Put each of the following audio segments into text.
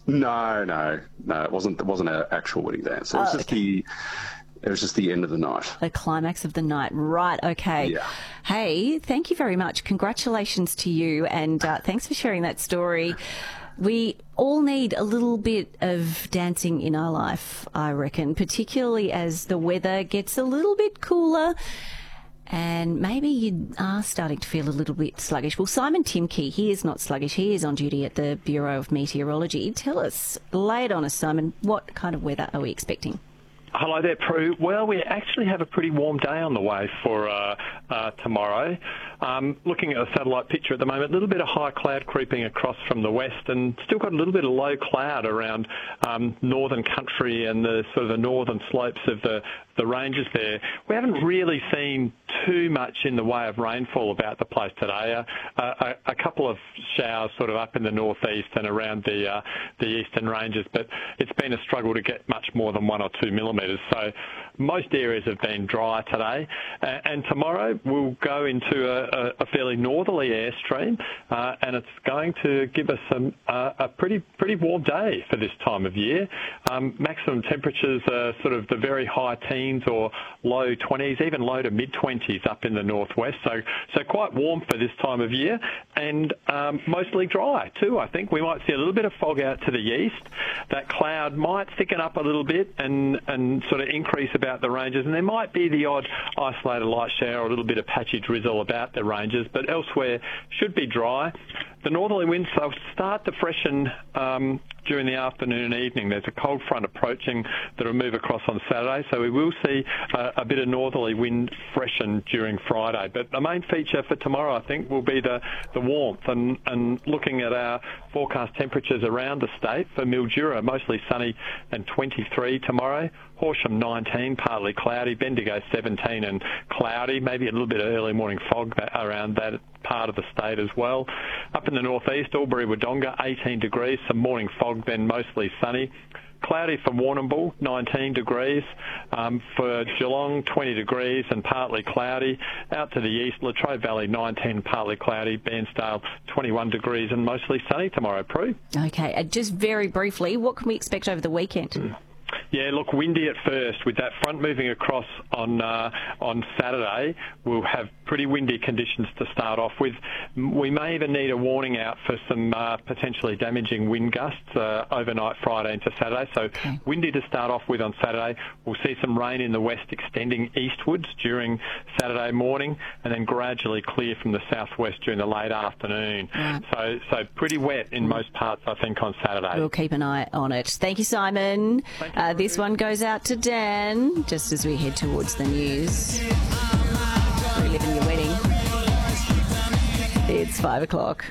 No. It wasn't an actual wedding dance. It was just the end of the night. The climax of the night. Right, okay. Yeah. Hey, thank you very much. Congratulations to you, and thanks for sharing that story. We all need a little bit of dancing in our life, I reckon, particularly as the weather gets a little bit cooler and maybe you are starting to feel a little bit sluggish. Well, Simon Timke, he is not sluggish. He is on duty at the Bureau of Meteorology. Tell us, lay it on us, Simon, what kind of weather are we expecting? Hello there, Prue. Well, we actually have a pretty warm day on the way for tomorrow. Looking at a satellite picture at the moment, a little bit of high cloud creeping across from the west and still got a little bit of low cloud around northern country and the sort of the northern slopes of the ranges there. We haven't really seen too much in the way of rainfall about the place today. A couple of showers sort of up in the northeast and around the eastern ranges, but it's been a struggle to get much more than 1 or 2 millimetres. So most areas have been dry today, and tomorrow we'll go into a fairly northerly airstream, and it's going to give us a pretty warm day for this time of year. Maximum temperatures are sort of the very high teens or low 20s, even low to mid-20s up in the northwest. So quite warm for this time of year, and mostly dry too. I think we might see a little bit of fog out to the east. That cloud might thicken up a little bit and sort of increase about the ranges, and there might be the odd isolated light shower or a little bit of patchy drizzle about the ranges, but elsewhere should be dry. The northerly winds, they'll start to freshen during the afternoon and evening. There's a cold front approaching that will move across on Saturday, so we will see a bit of northerly wind freshen during Friday. But the main feature for tomorrow, I think, will be the warmth. And looking at our forecast temperatures around the state, for Mildura, mostly sunny and 23 tomorrow. Horsham 19, partly cloudy. Bendigo 17 and cloudy. Maybe a little bit of early morning fog around that part of the state as well. Up in the northeast, Albury-Wodonga 18 degrees, some morning fog, then mostly sunny. Cloudy for Warrnambool, 19 degrees. For Geelong, 20 degrees and partly cloudy. Out to the east, Latrobe Valley, 19, partly cloudy. Bairnsdale, 21 degrees and mostly sunny tomorrow, Prue. Okay, just very briefly, what can we expect over the weekend? Yeah, look, windy at first. With that front moving across on Saturday, we'll have pretty windy conditions to start off with. We may even need a warning out for some potentially damaging wind gusts overnight Friday into Saturday. So windy to start off with on Saturday. We'll see some rain in the west extending eastwards during Saturday morning and then gradually clear from the southwest during the late afternoon. Right. So pretty wet in most parts, I think, on Saturday. We'll keep an eye on it. Thank you, Simon. Thank you. This one goes out to Dan, just as we head towards the news. Reliving your wedding. It's 5 o'clock.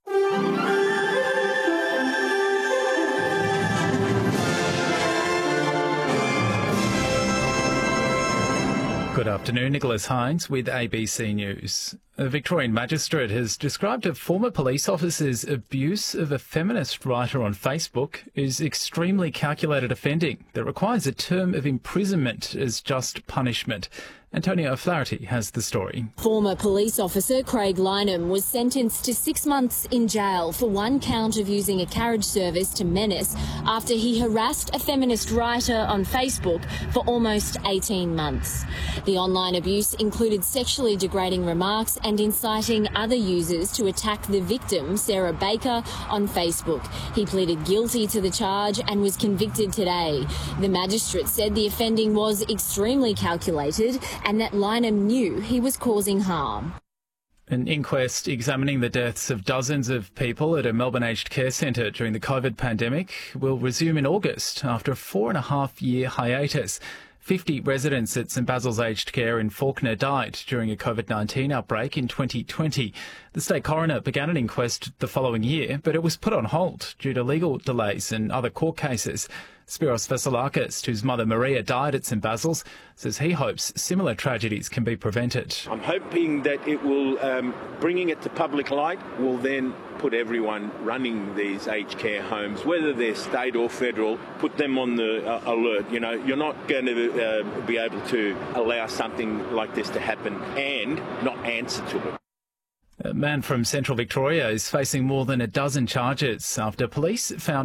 Good afternoon, Nicholas Hines with ABC News. A Victorian magistrate has described a former police officer's abuse of a feminist writer on Facebook as extremely calculated offending that requires a term of imprisonment as just punishment. Antonia O'Flaherty has the story. Former police officer Craig Lynham was sentenced to 6 months in jail for one count of using a carriage service to menace after he harassed a feminist writer on Facebook for almost 18 months. The online abuse included sexually degrading remarks and inciting other users to attack the victim, Sarah Baker, on Facebook. He pleaded guilty to the charge and was convicted today. The magistrate said the offending was extremely calculated and that Lynham knew he was causing harm. An inquest examining the deaths of dozens of people at a Melbourne aged care centre during the COVID pandemic will resume in August after a 4.5-year hiatus. 50 residents at St Basil's Aged Care in Fawkner died during a COVID-19 outbreak in 2020. The state coroner began an inquest the following year, but it was put on hold due to legal delays and other court cases. Spiros Vasilakis, whose mother Maria died at St Basil's, says he hopes similar tragedies can be prevented. I'm hoping that it will, bringing it to public light, will then put everyone running these aged care homes, whether they're state or federal, put them on the alert. You know, you're not going to be able to allow something like this to happen and not answer to it. A man from Central Victoria is facing more than a dozen charges after police found